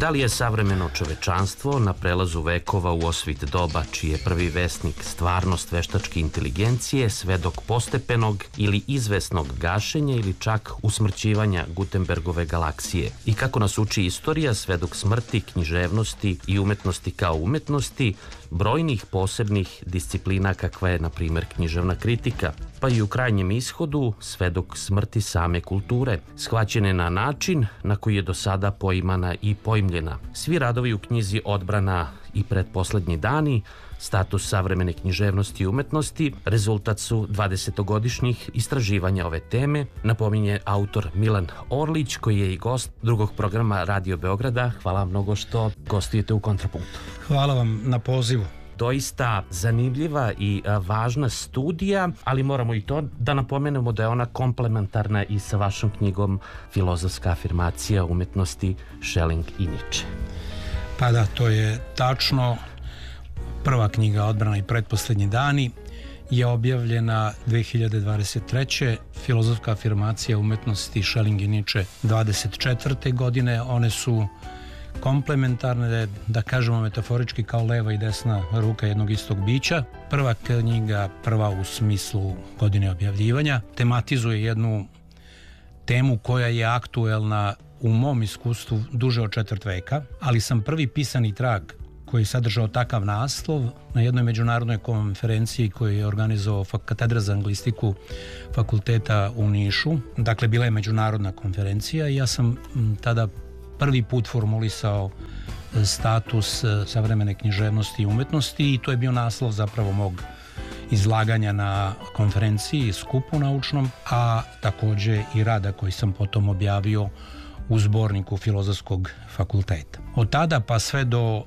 Da li je savremeno čovečanstvo na prelazu vekova u osvit doba čiji je prvi vesnik stvarnost veštačke inteligencije, svedok postepenog ili izvesnog gašenja ili čak usmrćivanja Gutenbergove galaksije? I kako nas uči istorija, svedok smrti, književnosti i umetnosti kao umetnosti, brojnih posebnih disciplina kakva je, na primjer, književna kritika, pa i u krajnjem ishodu svedok smrti same kulture, shvaćene na način na koji je do sada poimana i pojmljena. Svi radovi u knjizi Odbrana i pretposlednji dani, status savremene književnosti i umetnosti, rezultat su 20-godišnjih istraživanja ove teme, napominje autor Milan Orlić, koji je i gost drugog programa Radio Beograda. Hvala vam mnogo što gostujete u Kontrapunktu. Hvala vam na pozivu. Doista zanimljiva i važna studija, ali moramo i to da napomenemo da je ona komplementarna i sa vašom knjigom Filozofska afirmacija umetnosti Schelling i Nietzsche. Pa da, to je tačno. Prva knjiga Odbrana i pretposlednji dani je objavljena 2023. Filozofska afirmacija umetnosti Schelling i Nietzsche 24. godine. One su komplementarne, da kažemo metaforički, kao leva i desna ruka jednog istog bića. Prva knjiga, prva u smislu godine objavljivanja, tematizuje jednu temu koja je aktuelna u mom iskustvu duže od četvrt veka, ali sam prvi pisani trag koji je sadržao takav naslov na jednoj međunarodnoj konferenciji koju je organizovao katedra za anglistiku fakulteta u Nišu. Dakle, bila je međunarodna konferencija i ja sam tada prvi put formulisao status savremene književnosti i umetnosti i to je bio naslov zapravo mog izlaganja na konferenciji, skupu naučnom, a takođe i rada koji sam potom objavio u zborniku Filozofskog fakulteta. Od tada pa sve do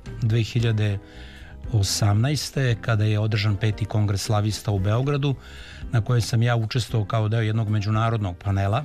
2018. kada je održan 5. kongres slavista u Beogradu, na kojoj sam ja učestvovao kao deo jednog međunarodnog panela.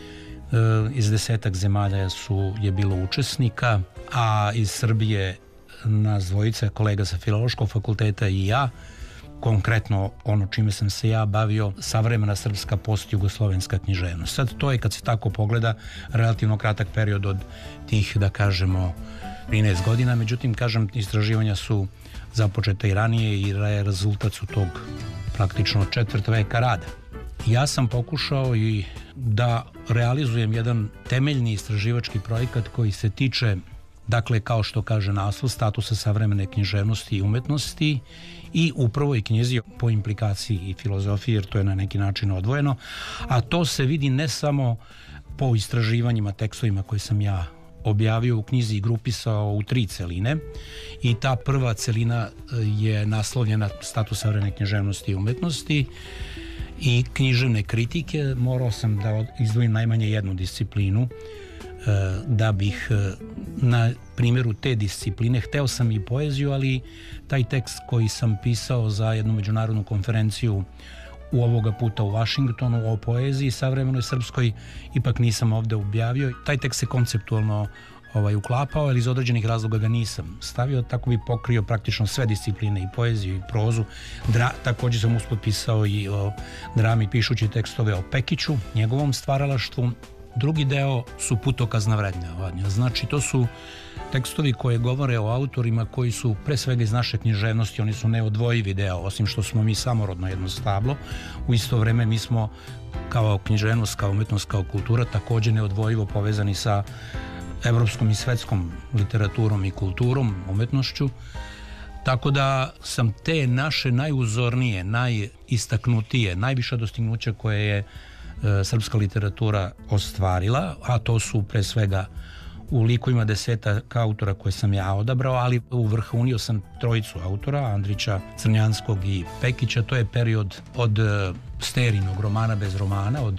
Iz 10 zemalja je bilo učesnika, a iz Srbije nas dvojica, kolega sa Filološkog fakulteta i ja. Konkretno ono čime sam se ja bavio, savremena srpska postjugoslovenska književnost. Sad to je, kad se tako pogleda, relativno kratak period od tih, da kažemo, 13 godina, međutim, kažem, istraživanja su započeta i ranije i rezultat su tog praktično četvrt veka rada. Ja sam pokušao i da realizujem jedan temeljni istraživački projekat koji se tiče, dakle, kao što kaže naslov, statusa savremene književnosti i umetnosti i u prvoj knjizi po implikaciji i filozofiji, jer to je na neki način odvojeno, a to se vidi ne samo po istraživanjima, tekstovima koje sam ja objavio u knjizi i grupisao u 3 celine i ta prva celina je naslovljena status savremene književnosti i umetnosti i književne kritike. Morao sam da izdvojim najmanje jednu disciplinu da bih na primjeru te discipline, hteo sam i poeziju, ali taj tekst koji sam pisao za jednu međunarodnu konferenciju u ovoga puta u Vašingtonu o poeziji savremenoj srpskoj ipak nisam ovde objavio. Taj tekst se konceptualno uklapao, ali iz određenih razloga ga nisam stavio, tako bi pokrio praktično sve discipline, i poeziju i prozu. Također sam usput pisao i o drami pišući tekstove o Pekiću, njegovom stvaralaštvu. Drugi deo su putokazna vrednovanja. Znači, to su tekstovi koje govore o autorima koji su pre svega iz naše književnosti, oni su neodvojivi deo, osim što smo mi samorodno jedno stablo. U isto vreme mi smo kao književnost, kao umetnost, kao kultura također neodvojivo povezani sa evropskom i svetskom literaturom i kulturom, umetnošću. Tako da sam te naše najuzornije, najistaknutije, najviša dostignuća koje je srpska literatura ostvarila, a to su pre svega u likovima 10 autora koje sam ja odabrao, ali u vrh unio sam 3 autora, Andrića, Crnjanskog i Pekića. To je period od Sterinog romana bez romana od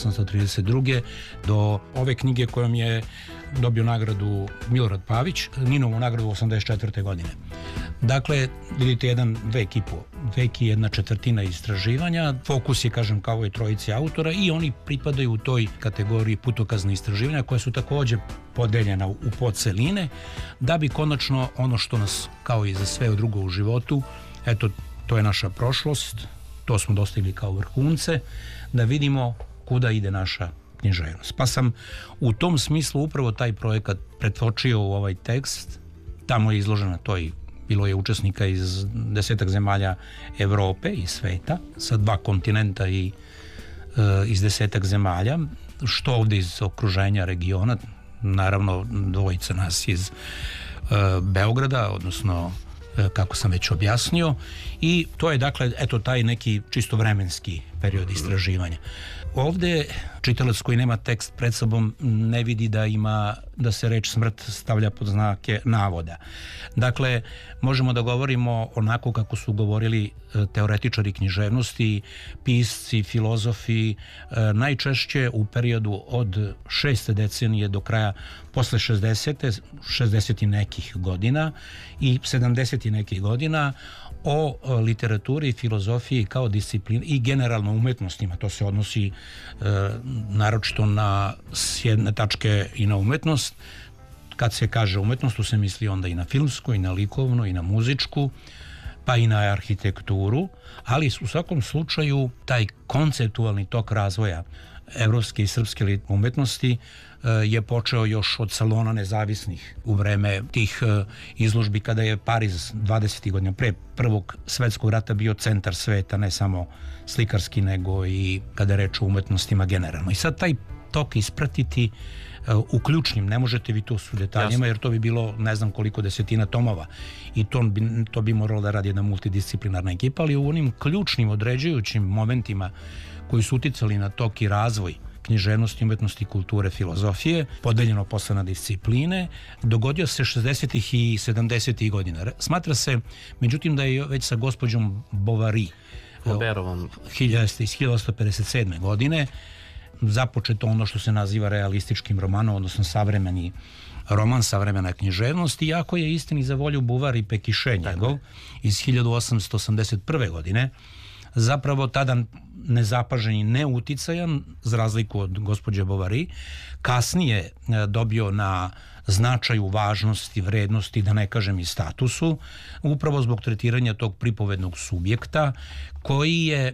1832. do ove knjige kojom je dobio nagradu Milorad Pavić, Ninovu nagradu 84. godine. Dakle, vidite, jedan vek i jedna četvrtina istraživanja. Fokus je, kažem, kao ovoj 3 autora i oni pripadaju u toj kategoriji putokazne istraživanja koja su također podeljena u podceline, da bi konačno ono što nas, kao i za sve drugo u životu, eto, to je naša prošlost, to smo dostigli kao vrhunce, da vidimo kuda ide naša književnost. Pa sam u tom smislu upravo taj projekat pretočio u ovaj tekst. Tamo je izložena to i bilo je učesnika iz 10 zemalja Evrope i sveta, sa 2 kontinenta i iz 10 zemalja, što ovde iz okruženja regiona, naravno dvojica nas iz Beograda, odnosno kako sam već objasnio, i to je dakle eto taj neki čisto vremenski period istraživanja. Ovde čitalac koji nema tekst pred sobom ne vidi da se reč smrt stavlja pod znake navoda. Dakle, možemo da govorimo onako kako su govorili teoretičari književnosti, pisci, filozofi, najčešće u periodu od 6. decenije do kraja posle 60. i nekih godina i 70. i nekih godina, o literaturi i filozofiji kao disciplini i generalno umetnostima. To se odnosi naročito s jedne tačke i na umetnost. Kad se kaže umetnost, tu se misli onda i na filmsku, i na likovnu, i na muzičku, pa i na arhitekturu, ali u svakom slučaju taj konceptualni tok razvoja evropske i srpske umetnosti je počeo još od Salona nezavisnih u vreme tih izložbi kada je Pariz 20. godina pre Prvog svetskog rata bio centar sveta, ne samo slikarski nego i kada je reč o umetnostima generalno. I sad taj tok ispratiti u ključnim, ne možete vi to su detaljima, jer to bi bilo ne znam koliko desetina tomova i to bi moralo da radi jedna multidisciplinarna ekipa, ali u onim ključnim određujućim momentima koji su uticali na tok i razvoj književnosti, umetnosti, kulture, filozofije, podeljeno posle na discipline, dogodio se 60. i 70. godina. Smatra se, međutim, da je već sa gospođom Bovary iz 1857. godine započeto ono što se naziva realističkim romanom, odnosno savremeni roman, savremena književnost, iako je istini za volju Buvar i Pekiše njegov iz 1881. godine, zapravo tada nezapažen i neuticajan, za razliku od gospođe Bovary, kasnije dobio na značaju, važnosti, vrednosti, da ne kažem i statusu, upravo zbog tretiranja tog pripovednog subjekta koji je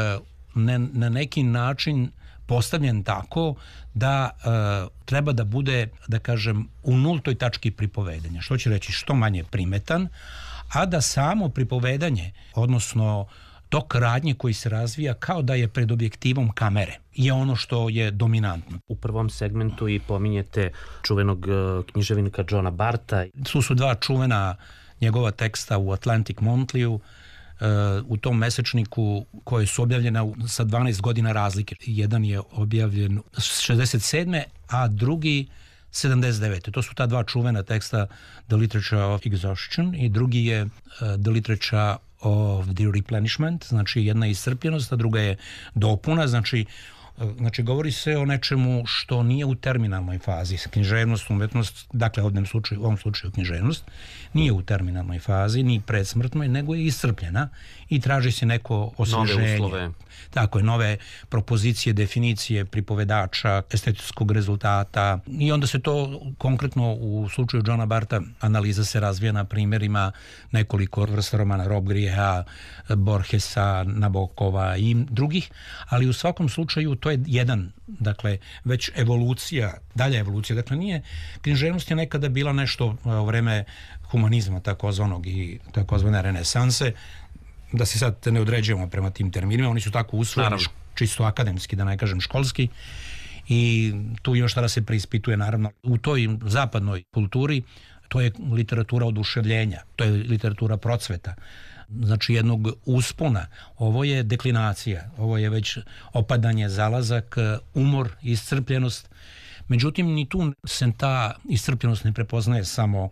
na neki način postavljen tako da treba da bude, da kažem, u nultoj tački pripovedanja, što će reći što manje primetan, a da samo pripovedanje, odnosno tok radnje koji se razvija kao da je pred objektivom kamere, je ono što je dominantno. U prvom segmentu i pominjete čuvenog književnika Johna Barta. Tu su 2 čuvena njegova teksta u Atlantic Monthly-u, u tom mesečniku koje su objavljena sa 12 godina razlike. Jedan je objavljen 67. a drugi 79. To su ta 2 čuvena teksta The Literature of Exhaustion i drugi je The Literature of the Replenishment, znači jedna je iscrpljenost, a druga je dopuna, znači govori se o nečemu što nije u terminalnoj fazi. Književnost, umetnost, dakle u ovom slučaju književnost, nije u terminalnoj fazi, ni predsmrtnoj, nego je iscrpljena i traži se neko osveženje. Nove uslove. Tako je, nove propozicije, definicije pripovedača, estetskog rezultata i onda se to konkretno u slučaju Johna Barta analiza se razvija na primjerima nekoliko vrsta romana Rob Grijeha, Borgesa, Nabokova i drugih, ali u svakom slučaju to je jedan, dakle, već evolucija, dalja evolucija, dakle nije, književnost je nekada bila nešto u vreme humanizma takozvanog i takozvane renesanse, da se sad ne određujemo prema tim terminima, oni su tako usvojeni čisto akademski, da ne kažem školski, i tu još tada se preispituje naravno u toj zapadnoj kulturi, to je literatura oduševljenja, to je literatura procveta, znači jednog uspona. Ovo je deklinacija, ovo je već opadanje, zalazak, umor, iscrpljenost. Međutim, ni tu se ta iscrpljenost ne prepoznaje samo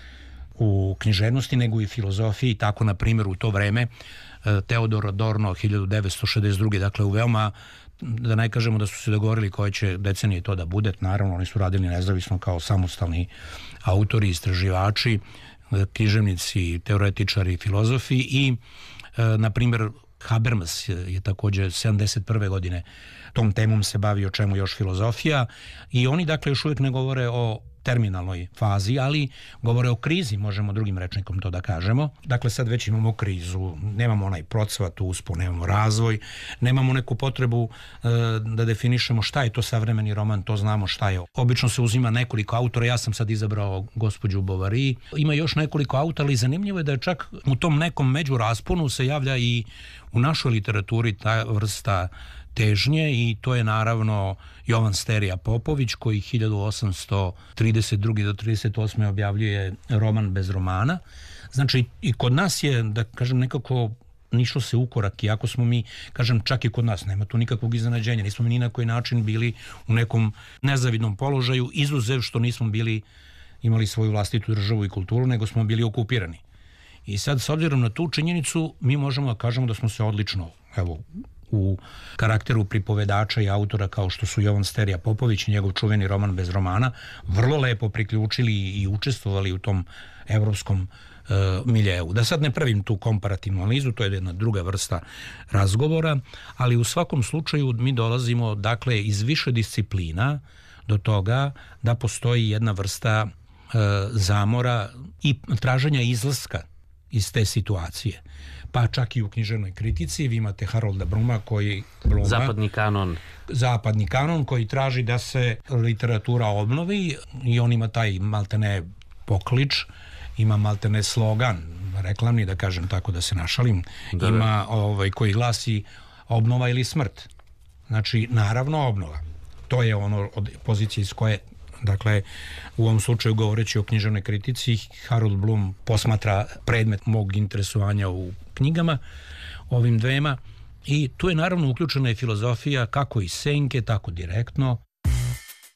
u književnosti, nego i filozofiji. Tako, na primjer, u to vreme Teodor Adorno 1962. Dakle, u veoma, da ne kažemo da su se dogovorili koje će decenije to da bude. Naravno, oni su radili nezavisno kao samostalni autori, istraživači, književnici, teoretičari, filozofi i, na primjer, Habermas je također 71. godine tom temom se bavi, o čemu još filozofija, i oni dakle još uvijek ne govore o terminalnoj fazi, ali govore o krizi, možemo drugim rečnikom to da kažemo. Dakle, sad već imamo krizu, nemamo onaj procvat, uspon, nemamo razvoj, nemamo neku potrebu da definišemo šta je to savremeni roman, to znamo šta je. Obično se uzima nekoliko autora, ja sam sad izabrao gospođu Bovary, ima još nekoliko autora, ali zanimljivo je da je čak u tom nekom međurasponu se javlja i u našoj literaturi ta vrsta težnje i to je naravno Jovan Sterija Popović koji 1832. do 38. objavljuje roman bez romana. Znači i kod nas je, da kažem, nekako nišlo se ukorak, iako smo mi, kažem, čak i kod nas nema tu nikakvog iznenađenja, nismo mi ni na koji način bili u nekom nezavidnom položaju, izuzev što nismo imali svoju vlastitu državu i kulturu, nego smo bili okupirani. I sad, s obzirom na tu činjenicu, mi možemo da kažemo da smo se odlično, evo, u karakteru pripovedača i autora kao što su Jovan Sterija Popović i njegov čuveni roman bez romana, vrlo lepo priključili i učestvovali u tom evropskom miljeu. Da sad ne pravim tu komparativnu analizu, to je jedna druga vrsta razgovora, ali u svakom slučaju mi dolazimo, dakle, iz više disciplina do toga da postoji jedna vrsta zamora i traženja izlaska iz te situacije. Pa čak i u književnoj kritici vi imate Harolda Bluma Zapadni kanon koji traži da se literatura obnovi i on ima taj maltene poklič, ima maltene slogan reklamni, da kažem tako, da se našalim, ima koji glasi obnova ili smrt. Znači, naravno obnova. To je ono od pozicije iz koje, dakle, u ovom slučaju govoreći o književnoj kritici, Harold Bloom posmatra predmet mog interesovanja u knjigama, ovim dvema, i tu je naravno uključena i filozofija kako iz senke, tako direktno,